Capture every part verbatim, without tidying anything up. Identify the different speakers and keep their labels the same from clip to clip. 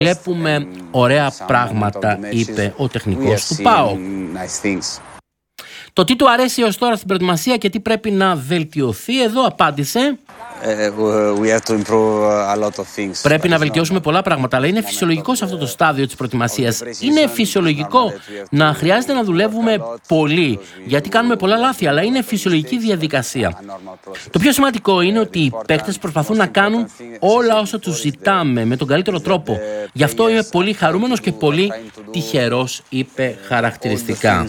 Speaker 1: Βλέπουμε ωραία πράγματα, είπε ο τεχνικός του ΠΑΟΚ. Το τι του αρέσει ως τώρα στην προετοιμασία και τι πρέπει να βελτιωθεί, εδώ απάντησε:
Speaker 2: We have to improve a lot of things.
Speaker 1: Πρέπει να βελτιώσουμε πολλά πράγματα, αλλά είναι φυσιολογικό σε αυτό το στάδιο της προετοιμασίας. Είναι φυσιολογικό να χρειάζεται να δουλεύουμε πολύ, γιατί κάνουμε πολλά λάθη, αλλά είναι φυσιολογική διαδικασία. Το πιο σημαντικό είναι ότι οι παίκτες προσπαθούν να κάνουν όλα όσα τους ζητάμε με τον καλύτερο τρόπο. Γι' αυτό είμαι πολύ χαρούμενος και πολύ τυχερός, είπε χαρακτηριστικά.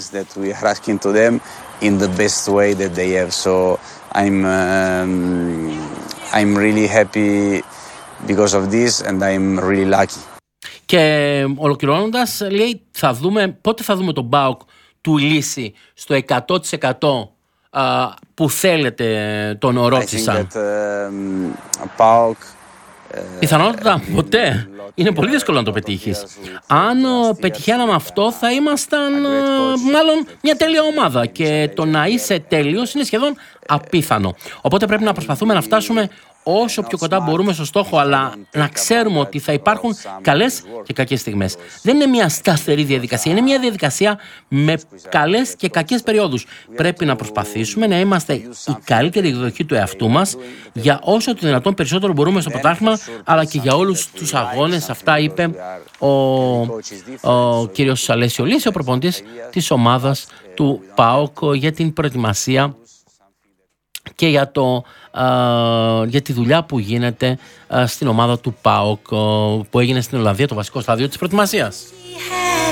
Speaker 2: In the best way that they have, so I'm um, I'm really happy because of this and I'm really lucky.
Speaker 1: Και ολοκληρώνοντας, λέει, θα δούμε, πότε θα δούμε τον ΠΑΟΚ του Ηλίση στο εκατό τοις εκατό α, που θέλετε, τον ρώτησαν.
Speaker 2: um,
Speaker 1: Πιθανότατα ποτέ. Είναι πολύ δύσκολο να το πετύχεις. Αν πετυχαίναμε αυτό, θα ήμασταν μάλλον μια τέλεια ομάδα. Και το να είσαι τέλειος είναι σχεδόν απίθανο. Οπότε πρέπει να προσπαθούμε να φτάσουμε όσο πιο κοντά μπορούμε στο στόχο, αλλά να ξέρουμε ότι θα υπάρχουν καλές και κακές στιγμές. Δεν είναι μια σταθερή διαδικασία, είναι μια διαδικασία με καλές και κακές περιόδους. Πρέπει να προσπαθήσουμε να είμαστε η καλύτερη εκδοχή του εαυτού μας για όσο το δυνατόν περισσότερο μπορούμε στο πρωτάθλημα, αλλά και για όλους τους αγώνες. Αυτά είπε ο, ο κύριος Αλέσιο Λύση, ο προπονητής της ομάδας του ΠΑΟΚ, για την προετοιμασία και για, το, α, για τη δουλειά που γίνεται α, στην ομάδα του ΠΑΟΚ, που έγινε στην Ολλανδία, το βασικό στάδιο της προετοιμασίας.